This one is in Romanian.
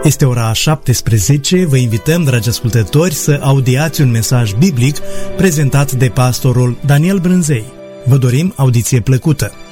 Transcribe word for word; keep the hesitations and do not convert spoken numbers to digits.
Este ora șaptesprezece, vă invităm, dragi ascultători, să audiați un mesaj biblic prezentat de pastorul Daniel Brânzei. Vă dorim audiție plăcută!